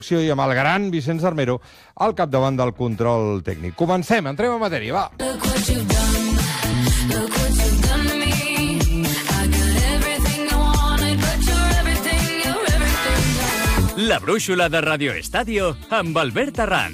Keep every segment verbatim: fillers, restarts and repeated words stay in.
i amb el gran Vicenç Armero al capdavant del control tècnic. Comencem, entrem en matèria, va. La brúixola de Radio Estadio amb Albert Arran.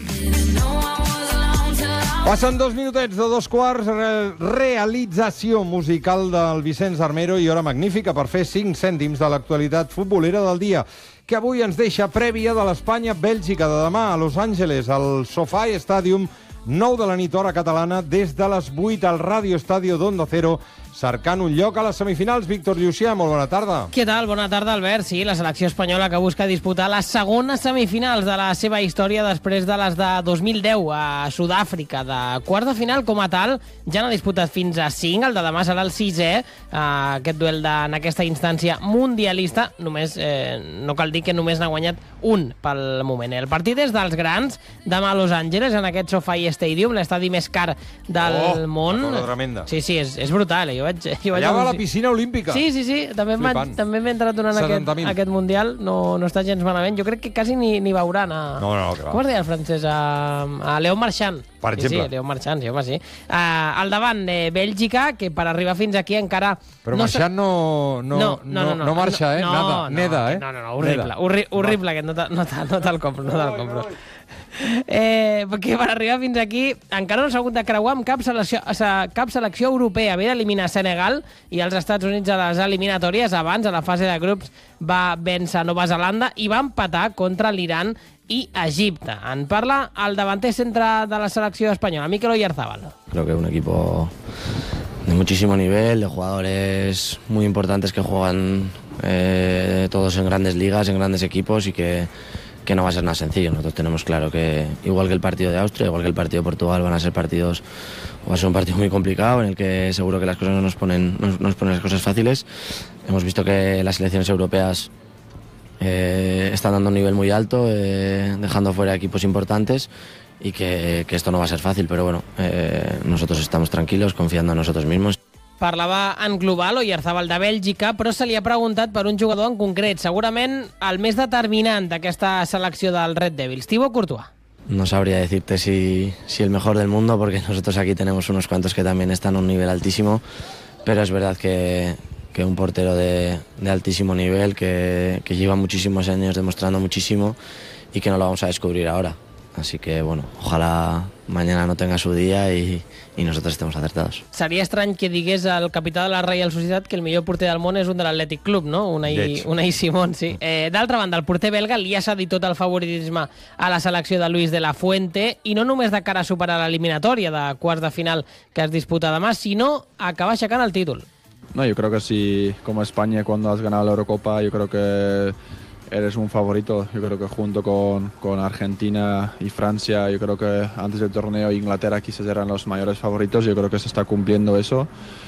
Passen dos minutets de dos quarts, re realització musical del Vicenç Armero i hora magnífica per fer cinc cèntims de l'actualitat futbolera del dia, que avui ens deixa prèvia de l'Espanya-Bèlgica de demà a Los Angeles, al SoFi Stadium, nou de la nit hora catalana, des de les vuit al Radio Estadio d'Onda Cero, cercant un lloc a les semifinals. Víctor Llucià, molt bona tarda. Què tal? Bona tarda, Albert. Sí, la selecció espanyola que busca disputar les segones semifinals de la seva història després de les de dos mil deu a Sud-àfrica. De quart de final, com a tal, ja n'ha disputat fins a cinc. El de demà serà el sisè, eh, aquest duel de, en aquesta instància mundialista. Només, eh, no cal dir que només n'ha guanyat un pel moment. El partit és dels grans, demà a Los Angeles, en aquest SoFi Stadium, l'estadi més car del oh, món. Una cosa tremenda. Sí, sí, és, és brutal. Jo vaig, jo vaig Allà va a la piscina olímpica. Sí, sí, sí. També m'he entrat durant aquest, aquest Mundial. No, no està gens malament. Jo crec que quasi ni, ni veuran a... No, no, que va. Com es deia el francès? A, a Léon Marchand. Per sí, exemple. Sí, Léon Marchand, sí, home, sí. Uh, al davant, eh, Bèlgica, que per arribar fins aquí encara... Però no Marchand no, no, no, no, no, no marxa, eh? No, Nada, no, neda, eh? No, no, no, horrible. Horri, horrible, aquest. No te'l no te, no te compro, no te'l compro. Eh, perquè per arribar fins aquí encara no s'ha hagut de creuar amb cap selecció, cap selecció europea. Ve d'eliminar Senegal i els Estats Units a les eliminatòries. Abans, a la fase de grups, va vèncer Nova Zelanda i va empatar contra l'Iran i Egipte. En parla el davanter centre de la selecció espanyola, Mikel Oyarzabal. Creo que es un equipo de muchísimo nivel, de jugadores muy importantes que juegan eh, todos en grandes ligas, en grandes equipos y que que no va a ser nada sencillo. Nosotros tenemos claro que, igual que el partido de Austria, igual que el partido de Portugal, van a ser partidos, va a ser un partido muy complicado, en el que seguro que las cosas no nos ponen, no nos ponen las cosas fáciles. Hemos visto que las selecciones europeas eh, están dando un nivel muy alto, eh, dejando fuera equipos importantes, y que, que esto no va a ser fácil, pero bueno, eh, nosotros estamos tranquilos, confiando en nosotros mismos. Parlava en global Oyarzabal de Bèlgica, però se li ha preguntat per un jugador en concret, segurament el més determinant d'aquesta selecció del Red Devils, Thibaut Courtois. No sabría decirte si, si el mejor del mundo, porque nosotros aquí tenemos unos cuantos que también están a un nivel altísimo, pero es verdad que, que un portero de, de altísimo nivel, que, que lleva muchísimos años demostrando muchísimo y que no lo vamos a descubrir ahora. Así que, bueno, ojalá mañana no tenga su día y, y nosotros estemos acertados. Seria estrany que digués el capità de la Reial Societat que el millor porter del món és un de l'Atlètic Club, no? Unai, Unai Simón, sí. Eh, D'altra banda, el porter belga li ha cedit tot el favoritisme a la selecció de Luis de la Fuente, i no només de cara a superar l'eliminatòria de quarts de final que es disputa demà, sinó a acabar aixecant el títol. No, yo creo que si, como España, cuando has ganado la Eurocopa, yo creo que eres un favorito. Yo creo que junto con, con Argentina y Francia, yo creo que antes del torneo Inglaterra quizás eran los mayores favoritos. Yo creo que se está cumpliendo eso.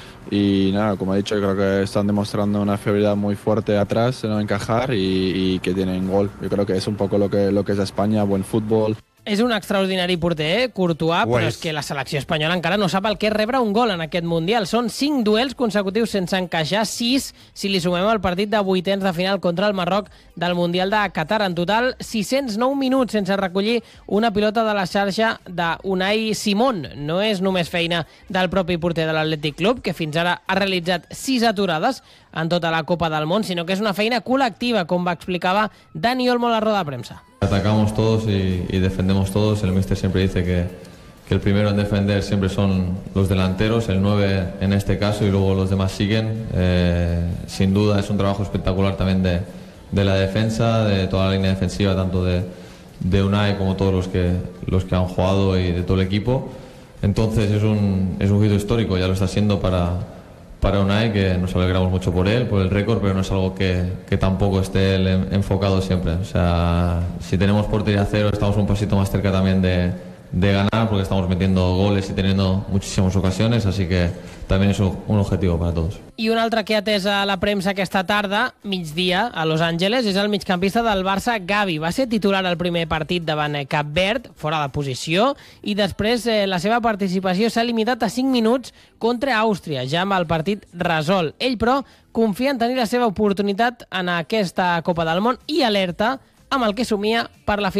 Y nada, como he dicho, yo creo que están demostrando una fiabilidad muy fuerte atrás, de no encajar, y, y que tienen gol. Yo creo que es un poco lo que, lo que es España, buen fútbol. És un extraordinari porter, eh? Courtois, però és que la selecció espanyola encara no sap el que és rebre un gol en aquest Mundial. Són cinc duels consecutius sense encaixar, sis si li sumem el partit de vuitens de final contra el Marroc del Mundial de Qatar. En total, sis-cents nou minuts sense recollir una pilota de la xarxa d'Unai Simón. No és només feina del propi porter de l'Atlètic Club, que fins ara ha realitzat sis aturades en tota la Copa del Món, sinó que és una feina col·lectiva, com va explicava Dani Olmo a la roda de premsa. Atacamos todos y, y defendemos todos. El míster siempre dice que, que el primero en defender siempre son los delanteros, el nueve en este caso, y luego los demás siguen. Eh, sin duda es un trabajo espectacular también de, de la defensa, de toda la línea defensiva, tanto de, de Unai como todos los que, los que han jugado y de todo el equipo. Entonces es un, es un hito histórico, ya lo está siendo para... para Unai, que nos alegramos mucho por él, por el récord, pero no es algo que, que tampoco esté él enfocado siempre. O sea, si tenemos portería cero, estamos un pasito más cerca también de, de ganar, porque estamos metiendo goles y teniendo muchísimas ocasiones, así que también es un, un objetivo para todos. I un altre que ha atès a la premsa aquesta tarda, migdia, a Los Angeles, és el migcampista del Barça, Gavi. Va ser titular al primer partit davant Cap Verd, fora de posició, i després eh, la seva participació s'ha limitat a cinc minuts contra Àustria, ja amb el partit resolt. Ell, però, confia en tenir la seva oportunitat en aquesta Copa del Món i alerta amb el que somia per la